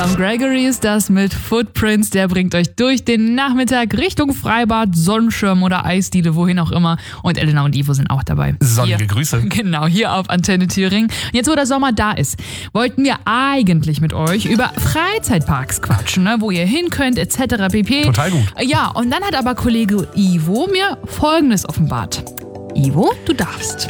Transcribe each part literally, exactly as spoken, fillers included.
Tom Gregory ist das mit Footprints. Der bringt euch durch den Nachmittag Richtung Freibad, Sonnenschirm oder Eisdiele, wohin auch immer. Und Elena und Ivo sind auch dabei. Sonnige hier, Grüße. Genau, hier auf Antenne Thüringen. Jetzt, wo der Sommer da ist, wollten wir eigentlich mit euch über Freizeitparks quatschen, ne? Wo ihr hin könnt, et cetera pp. Total gut. Ja, und dann hat aber Kollege Ivo mir Folgendes offenbart. Ivo, du darfst.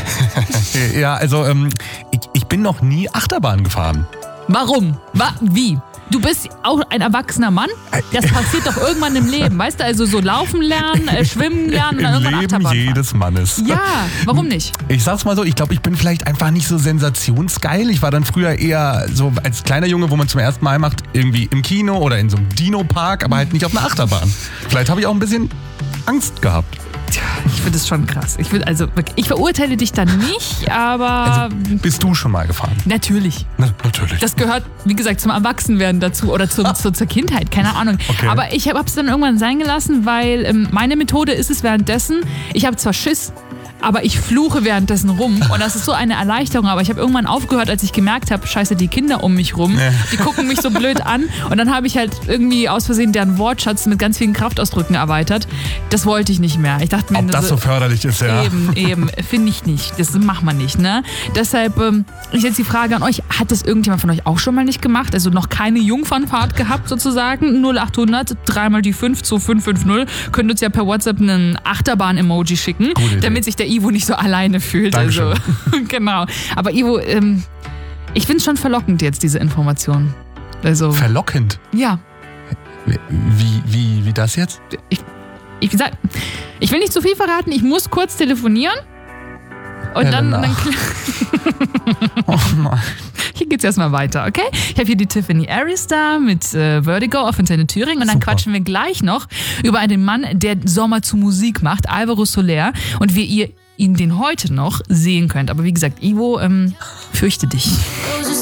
Ja, also ähm, ich, ich bin noch nie Achterbahn gefahren. Warum? Wa- wie? Du bist auch ein erwachsener Mann? Das passiert doch irgendwann im Leben, weißt du? Also so laufen lernen, äh, schwimmen lernen und dann Im irgendwann Leben Achterbahn fahren. jedes Mannes. Ja, warum nicht? Ich sag's mal so, ich glaube, ich bin vielleicht einfach nicht so sensationsgeil. Ich war dann früher eher so als kleiner Junge, wo man zum ersten Mal macht, irgendwie im Kino oder in so einem Dino-Park, aber halt nicht auf einer Achterbahn. Vielleicht habe ich auch ein bisschen Angst gehabt. Tja, ich finde das schon krass. Ich will, also wirklich, ich verurteile dich da nicht, aber Also, bist du schon mal gefahren? natürlich. Na, natürlich. Das gehört, wie gesagt, zum Erwachsenwerden dazu oder zum, zu, zur Kindheit, keine Ahnung. Okay. Aber ich habe es dann irgendwann sein gelassen, weil ähm, meine Methode ist es währenddessen, ich habe zwar Schiss, aber ich fluche währenddessen rum und das ist so eine Erleichterung, aber ich habe irgendwann aufgehört, als ich gemerkt habe, scheiße, die Kinder um mich rum, Ja. die gucken mich so blöd an und dann habe ich halt irgendwie aus Versehen deren Wortschatz mit ganz vielen Kraftausdrücken erweitert. Das wollte ich nicht mehr. Ich dachte mir, Ob das so förderlich ist, ja. Eben, eben, finde ich nicht. Das macht man nicht, ne? Deshalb ähm, ist jetzt die Frage an euch, hat das irgendjemand von euch auch schon mal nicht gemacht? Also noch keine Jungfernfahrt gehabt sozusagen? null acht hundert, dreimal die fünf zu fünf fünf null. Könnt uns ja per WhatsApp einen Achterbahn-Emoji schicken, Gute Idee. damit sich der Ivo nicht so alleine fühlt. Dankeschön. Also, genau. Aber Ivo, ähm, ich finde es schon verlockend jetzt, diese Information. Also, Verlockend. ja. Wie, wie, wie das jetzt? Ich, ich, sag, ich will nicht zu viel verraten, ich muss kurz telefonieren. Und dann, Elena. dann Oh Mann. hier geht's erstmal weiter, okay? Ich habe hier die Tiffany Aris da mit äh, Vertigo auf Antenne Thüringen und dann Super. quatschen wir gleich noch über einen Mann, der Sommer zu Musik macht, Alvaro Soler, und wie ihr ihn den heute noch sehen könnt. Aber wie gesagt, Ivo, ähm, fürchte dich.